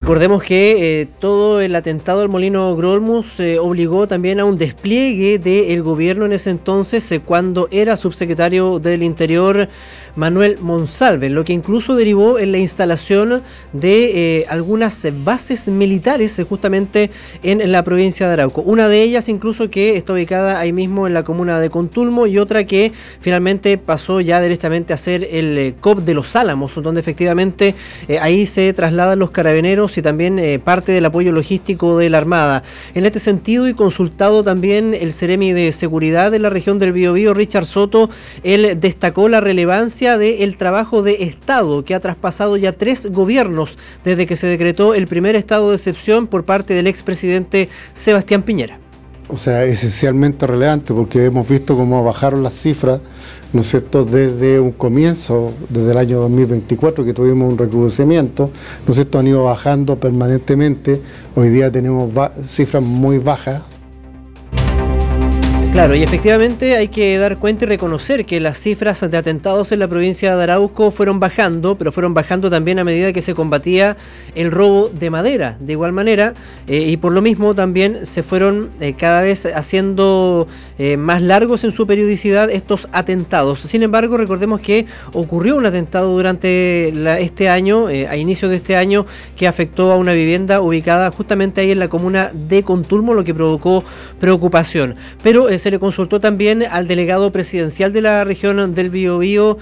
Recordemos que todo el atentado al Molino Grolmus obligó también a un despliegue del gobierno en ese entonces, cuando era subsecretario del Interior Manuel Monsalve, lo que incluso derivó en la instalación de algunas bases militares justamente en la provincia de Arauco. Una de ellas incluso que está ubicada ahí mismo en la comuna de Contulmo, y otra que finalmente pasó ya directamente a ser el COP de Los Álamos, donde efectivamente ahí se trasladan los carabineros y también parte del apoyo logístico de la Armada. En este sentido, y consultado también el Seremi de Seguridad de la región del Biobío, Richard Soto, él destacó la relevancia del trabajo de Estado que ha traspasado ya 3 gobiernos desde que se decretó el primer estado de excepción por parte del expresidente Sebastián Piñera. O sea, esencialmente relevante, porque hemos visto cómo bajaron las cifras, ¿no es cierto?, desde un comienzo, desde el año 2024, que tuvimos un recrudecimiento, ¿no es cierto?, han ido bajando permanentemente. Hoy día tenemos cifras muy bajas. Claro, y efectivamente hay que dar cuenta y reconocer que las cifras de atentados en la provincia de Arauco fueron bajando, pero fueron bajando también a medida que se combatía el robo de madera. De igual manera, y por lo mismo también se fueron cada vez haciendo más largos en su periodicidad estos atentados. Sin embargo, recordemos que ocurrió un atentado durante este año, a inicio de este año, que afectó a una vivienda ubicada justamente ahí en la comuna de Contulmo, lo que provocó preocupación. Pero se le consultó también al delegado presidencial de la región del Biobío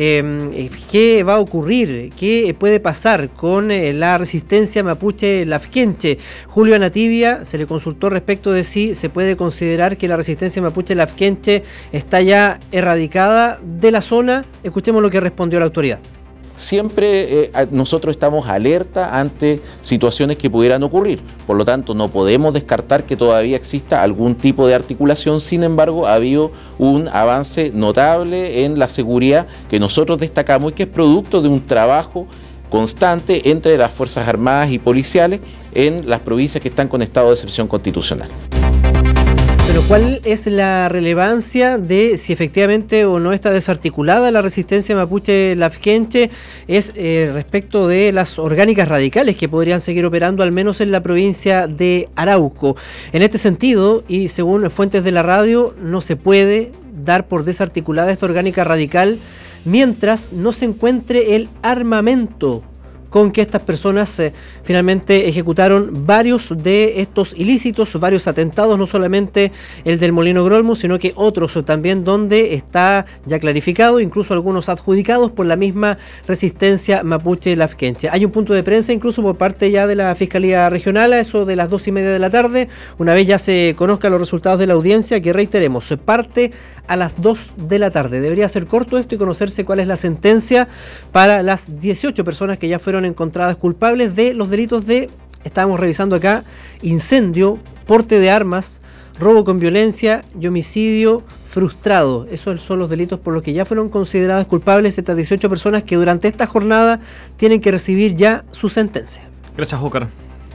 qué va a ocurrir, qué puede pasar con la resistencia mapuche lafkenche. Julio Anativia se le consultó respecto de si se puede considerar que la resistencia mapuche lafkenche está ya erradicada de la zona. Escuchemos lo que respondió la autoridad. Siempre nosotros estamos alerta ante situaciones que pudieran ocurrir, por lo tanto no podemos descartar que todavía exista algún tipo de articulación. Sin embargo, ha habido un avance notable en la seguridad que nosotros destacamos y que es producto de un trabajo constante entre las Fuerzas Armadas y policiales en las provincias que están con estado de excepción constitucional. Pero ¿cuál es la relevancia de si efectivamente o no está desarticulada la resistencia mapuche lafkenche? Es respecto de las orgánicas radicales que podrían seguir operando al menos en la provincia de Arauco. En este sentido, y según fuentes de la radio, no se puede dar por desarticulada esta orgánica radical mientras no se encuentre el armamento con que estas personas finalmente ejecutaron varios de estos ilícitos, varios atentados, no solamente el del Molino Grolmus, sino que otros también donde está ya clarificado, incluso algunos adjudicados por la misma resistencia mapuche lafkenche. Hay un punto de prensa incluso por parte ya de la Fiscalía Regional a eso de las 2:30 de la tarde, una vez ya se conozcan los resultados de la audiencia, que reiteremos, se parte a las 2 de la tarde. Debería ser corto esto y conocerse cuál es la sentencia para las 18 personas que ya fueron encontradas culpables de los delitos de, estábamos revisando acá, incendio, porte de armas, robo con violencia y homicidio frustrado. Esos son los delitos por los que ya fueron consideradas culpables estas 18 personas que durante esta jornada tienen que recibir ya su sentencia. Gracias, Jócar.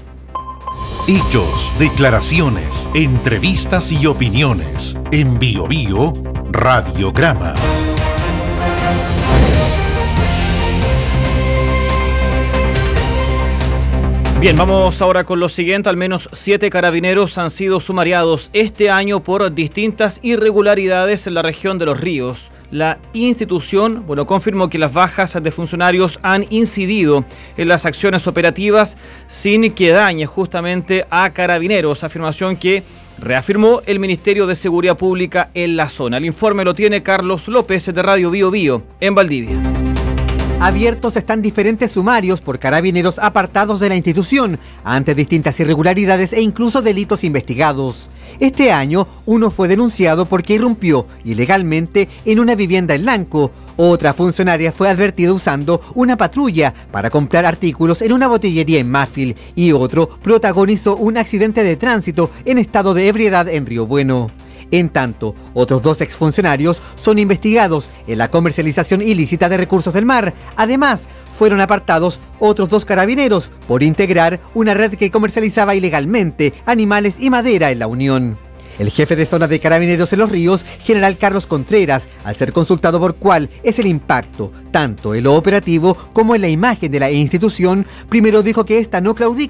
Hechos, declaraciones, entrevistas y opiniones. En Biobío, Radiograma. Bien, vamos ahora con lo siguiente. Al menos 7 carabineros han sido sumariados este año por distintas irregularidades en la región de Los Ríos. La institución, confirmó que las bajas de funcionarios han incidido en las acciones operativas sin que dañe justamente a carabineros, afirmación que reafirmó el Ministerio de Seguridad Pública en la zona. El informe lo tiene Carlos López de Radio Biobío en Valdivia. Abiertos están diferentes sumarios por carabineros apartados de la institución ante distintas irregularidades e incluso delitos investigados. Este año, uno fue denunciado porque irrumpió ilegalmente en una vivienda en Lanco. Otra funcionaria fue advertida usando una patrulla para comprar artículos en una botillería en Mafil y otro protagonizó un accidente de tránsito en estado de ebriedad en Río Bueno. En tanto, otros 2 exfuncionarios son investigados en la comercialización ilícita de recursos del mar. Además, fueron apartados otros 2 carabineros por integrar una red que comercializaba ilegalmente animales y madera en la Unión. El jefe de zona de Carabineros en Los Ríos, general Carlos Contreras, al ser consultado por cuál es el impacto, tanto en lo operativo como en la imagen de la institución, primero dijo que esta no claudica